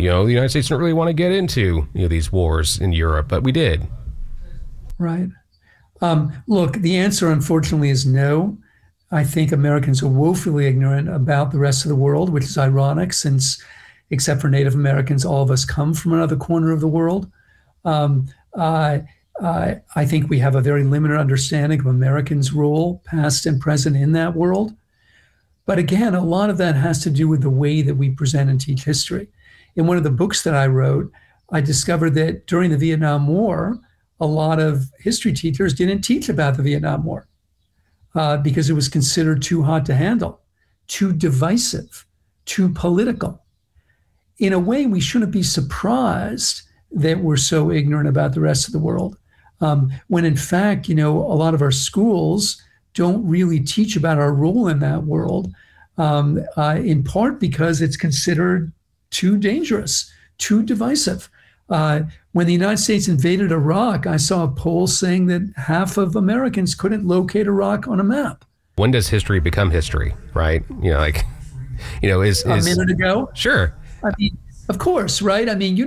the United States didn't really want to get into, these wars in Europe, but we did. Right. Look, the answer, unfortunately, is no. I think Americans are woefully ignorant about the rest of the world, which is ironic since, except for Native Americans, all of us come from another corner of the world. I think we have a very limited understanding of Americans' role, past and present, in that world. But again, a lot of that has to do with the way that we present and teach history. In one of the books that I wrote, I discovered that during the Vietnam War, a lot of history teachers didn't teach about the Vietnam War because it was considered too hot to handle, too divisive, too political. In a way, we shouldn't be surprised that we're so ignorant about the rest of the world, when in fact, a lot of our schools don't really teach about our role in that world, in part because it's considered too dangerous, too divisive. When the United States invaded Iraq, I saw a poll saying that half of Americans couldn't locate Iraq on a map. When does history become history, right? Is a minute ago? Sure. I mean, of course, right? I mean,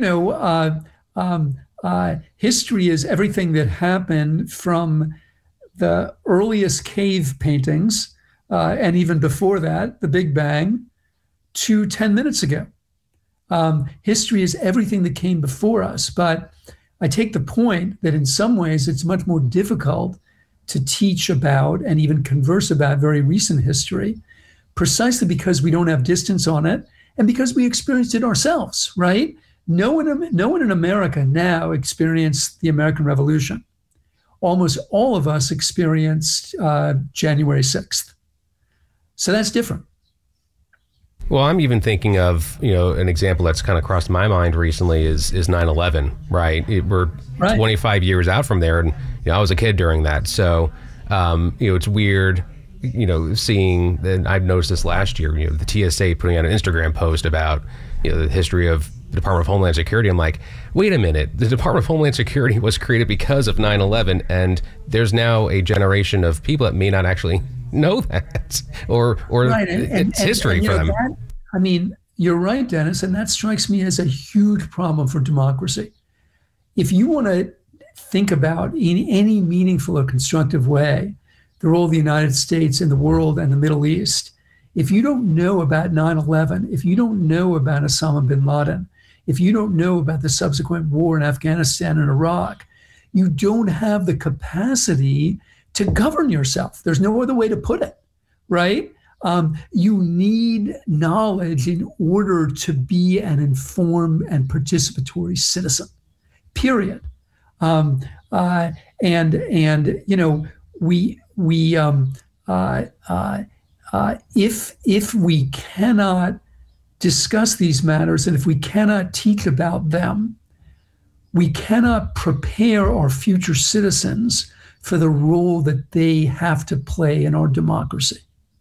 history is everything that happened from the earliest cave paintings, and even before that, the Big Bang, to 10 minutes ago. History is everything that came before us. But I take the point that in some ways it's much more difficult to teach about and even converse about very recent history, precisely because we don't have distance on it and because we experienced it ourselves, right? No one in America now experienced the American Revolution. Almost all of us experienced January 6th. So that's different. Well, I'm even thinking of, an example that's kind of crossed my mind recently is 9/11, right? We're right. 25 years out from there, and I was a kid during that. So, it's weird, seeing, and I've noticed this last year, the TSA putting out an Instagram post about, the history of the Department of Homeland Security. I'm like, wait a minute, the Department of Homeland Security was created because of 9/11, and there's now a generation of people that may not actually know that, or right. It's history for them. You're right, Dennis, and that strikes me as a huge problem for democracy. If you want to think about in any meaningful or constructive way the role of the United States in the world and the Middle East, if you don't know about 9/11, if you don't know about Osama bin Laden, if you don't know about the subsequent war in Afghanistan and Iraq, you don't have the capacity to govern yourself. There's no other way to put it, right? You need knowledge in order to be an informed and participatory citizen, period. If we cannot discuss these matters and if we cannot teach about them, we cannot prepare our future citizens for the role that they have to play in our democracy.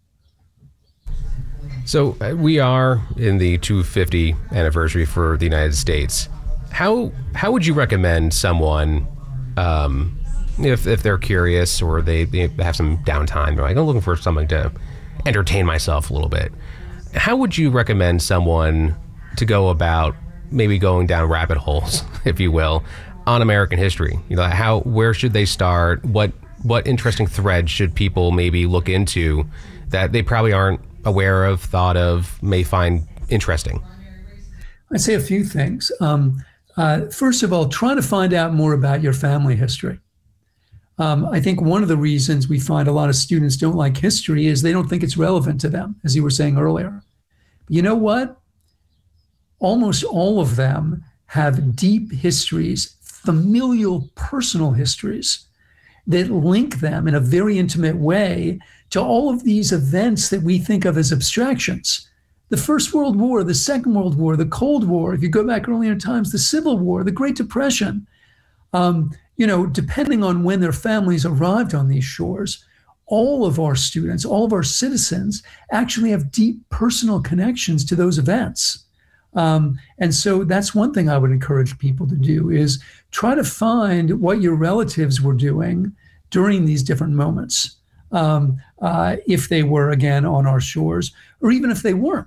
So we are in the 250 anniversary for the United States. How would you recommend someone, if they're curious or they have some downtime, they're like, I'm looking for something to entertain myself a little bit. How would you recommend someone to go about maybe going down rabbit holes, if you will, on American history? Where should they start? What interesting threads should people maybe look into that they probably aren't aware of, thought of, may find interesting? I'd say a few things. First of all, try to find out more about your family history. I think one of the reasons we find a lot of students don't like history is they don't think it's relevant to them, as you were saying earlier. But you know what? Almost all of them have deep histories, familial, personal histories that link them in a very intimate way to all of these events that we think of as abstractions. The First World War, the Second World War, the Cold War, if you go back earlier in times, the Civil War, the Great Depression. Depending on when their families arrived on these shores, all of our students, all of our citizens actually have deep personal connections to those events. And so that's one thing I would encourage people to do is try to find what your relatives were doing during these different moments, if they were, again, on our shores, or even if they weren't.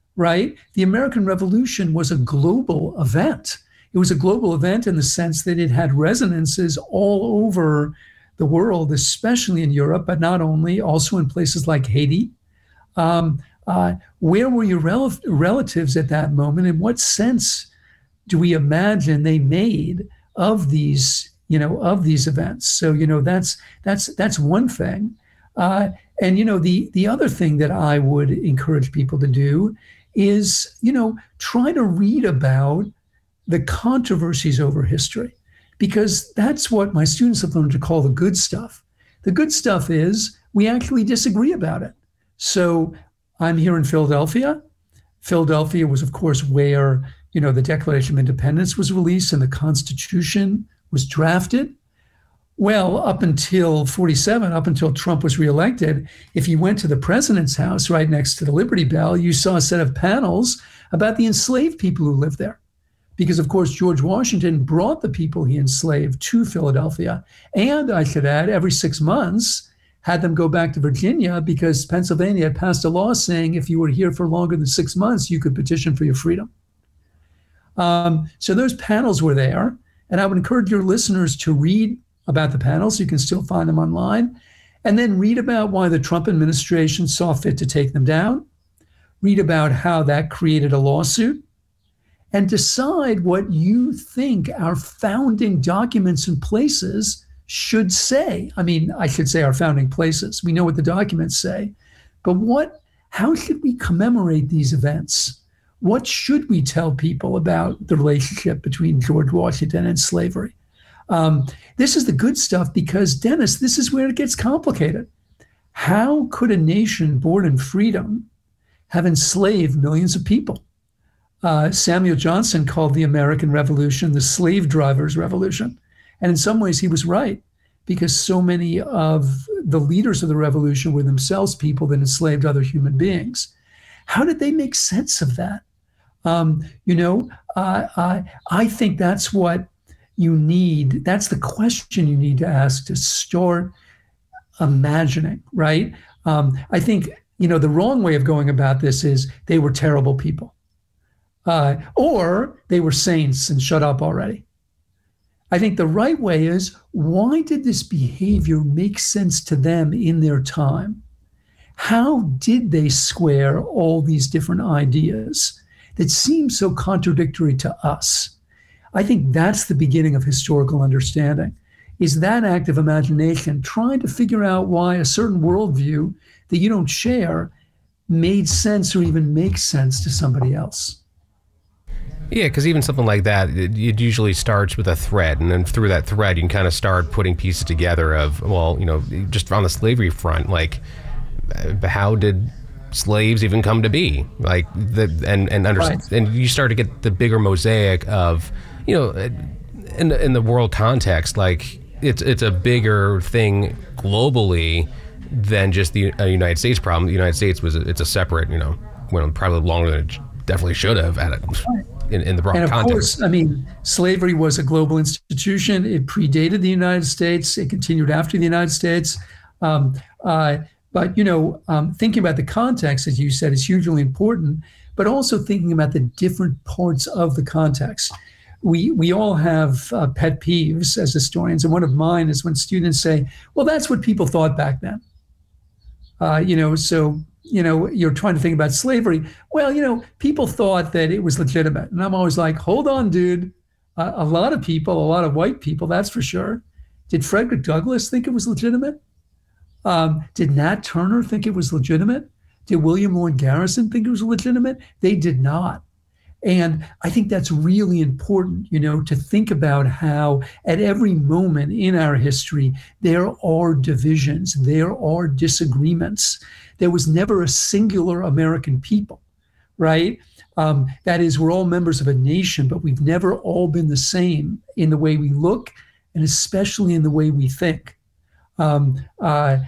right? The American Revolution was a global event. It was a global event in the sense that it had resonances all over the world, especially in Europe, but not only, also in places like Haiti. Where were your relatives at that moment? In what sense do we imagine they made of these, of these events? So, that's one thing. And the other thing that I would encourage people to do is, try to read about the controversies over history, because that's what my students have learned to call the good stuff. The good stuff is we actually disagree about it. So I'm here in Philadelphia. Philadelphia was, of course, where, the Declaration of Independence was released and the Constitution was drafted. Well, up until 47, up until Trump was reelected, if you went to the president's house right next to the Liberty Bell, you saw a set of panels about the enslaved people who lived there. Because, of course, George Washington brought the people he enslaved to Philadelphia. And I should add, every 6 months, had them go back to Virginia because Pennsylvania had passed a law saying if you were here for longer than 6 months, you could petition for your freedom. So those panels were there. And I would encourage your listeners to read about the panels. You can still find them online. And then read about why the Trump administration saw fit to take them down. Read about how that created a lawsuit. And decide what you think our founding documents and places should say. I mean, I should say our founding places. We know what the documents say. But how should we commemorate these events? What should we tell people about the relationship between George Washington and slavery? This is the good stuff because, Dennis, this is where it gets complicated. How could a nation born in freedom have enslaved millions of people? Samuel Johnson called the American Revolution the slave drivers' revolution. And in some ways, he was right, because so many of the leaders of the revolution were themselves people that enslaved other human beings. How did they make sense of that? I think that's what you need. That's the question you need to ask to start imagining, right? I think, the wrong way of going about this is they were terrible people. Or they were saints and shut up already. I think the right way is, why did this behavior make sense to them in their time? How did they square all these different ideas that seem so contradictory to us? I think that's the beginning of historical understanding, is that active imagination, trying to figure out why a certain worldview that you don't share made sense or even makes sense to somebody else. Yeah, because even something like that, it usually starts with a thread, and then through that thread, you can kind of start putting pieces together of, just on the slavery front, like, how did slaves even come to be? Like, and you start to get the bigger mosaic of, in the world context, like, it's a bigger thing globally than just the United States problem. The United States it's a separate, probably longer than it definitely should have at it. In the broad context. And of course, slavery was a global institution. It predated the United States. It continued after the United States. But thinking about the context, as you said, is hugely important, but also thinking about the different parts of the context. We all have pet peeves as historians, and one of mine is when students say, well, that's what people thought back then. You're trying to think about slavery. Well, people thought that it was legitimate. And I'm always like, hold on, dude. A lot of people, a lot of white people, that's for sure. Did Frederick Douglass think it was legitimate? Did Nat Turner think it was legitimate? Did William Lloyd Garrison think it was legitimate? They did not. And I think that's really important, to think about how at every moment in our history, there are divisions, there are disagreements. There was never a singular American people, right? That is, we're all members of a nation, but we've never all been the same in the way we look and especially in the way we think. I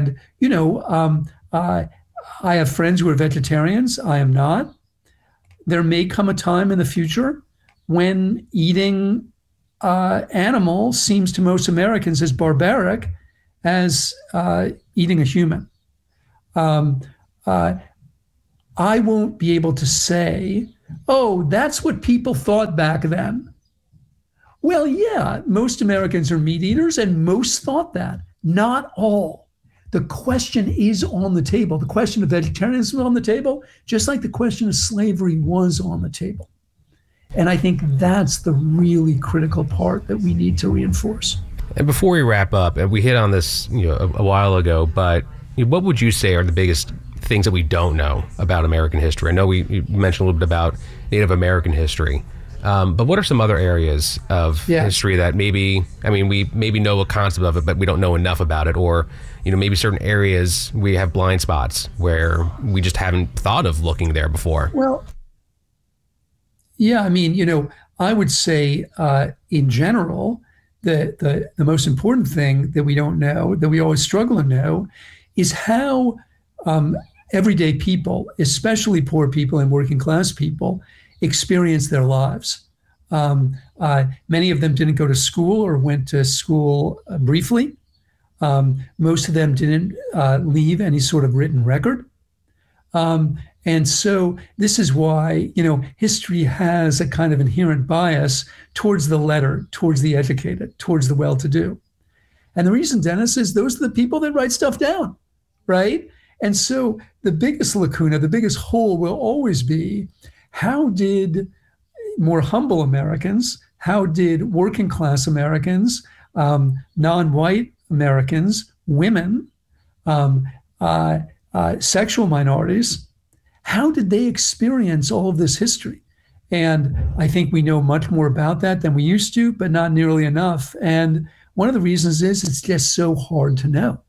have friends who are vegetarians. I am not. There may come a time in the future when eating animal seems to most Americans as barbaric as eating a human. I won't be able to say, oh, that's what people thought back then. Well, yeah, most Americans are meat eaters, and most thought that. Not all. The question is on the table. The question of vegetarianism is on the table, just like the question of slavery was on the table. And I think that's the really critical part that we need to reinforce. And before we wrap up, and we hit on this a while ago, but what would you say are the biggest things that we don't know about American history? I know you mentioned a little bit about Native American history, but what are some other areas of history that we maybe know a concept of it, but we don't know enough about it, or maybe certain areas we have blind spots where we just haven't thought of looking there before? Well, yeah, I would say in general, the most important thing that we don't know, that we always struggle to know, is how everyday people, especially poor people and working class people, experience their lives. Many of them didn't go to school or went to school briefly. Most of them didn't leave any sort of written record. And so this is why, history has a kind of inherent bias towards the letter, towards the educated, towards the well-to-do. And the reason, Dennis, is those are the people that write stuff down, right? And so the biggest lacuna, the biggest hole will always be, how did more humble Americans, how did working class Americans, non-white Americans, women, sexual minorities, how did they experience all of this history? And I think we know much more about that than we used to, but not nearly enough. And one of the reasons is it's just so hard to know.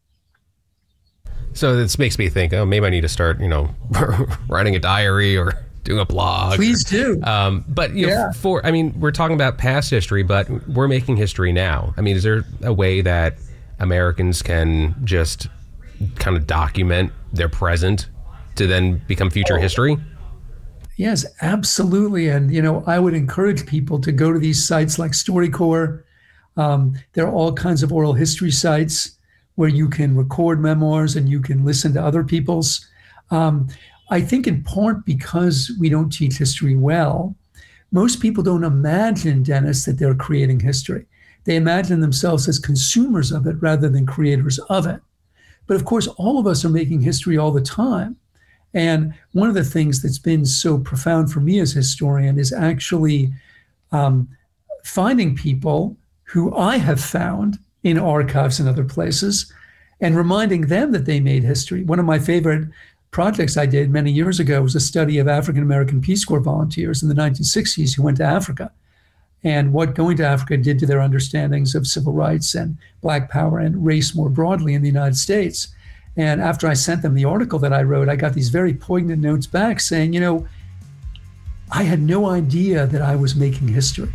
So this makes me think, oh, maybe I need to start, writing a diary or doing a blog. Please do. But we're talking about past history, but we're making history now. Is there a way that Americans can just kind of document their present to then become future history? Yes, absolutely. And, I would encourage people to go to these sites like StoryCorps. There are all kinds of oral history sites where you can record memoirs and you can listen to other people's. I think in part because we don't teach history well, most people don't imagine, Dennis, that they're creating history. They imagine themselves as consumers of it rather than creators of it. But of course, all of us are making history all the time. And one of the things that's been so profound for me as a historian is actually finding people who I have found in archives and other places and reminding them that they made history. One of my favorite projects I did many years ago was a study of African-American Peace Corps volunteers in the 1960s who went to Africa and what going to Africa did to their understandings of civil rights and Black power and race more broadly in the United States. And after I sent them the article that I wrote, I got these very poignant notes back saying, I had no idea that I was making history.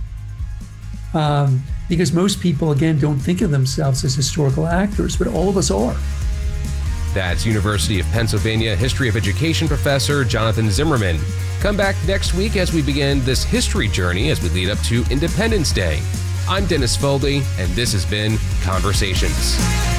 Because most people, again, don't think of themselves as historical actors, but all of us are. That's University of Pennsylvania History of Education professor Jonathan Zimmerman. Come back next week as we begin this history journey as we lead up to Independence Day. I'm Dennis Foldy, and this has been Conversations.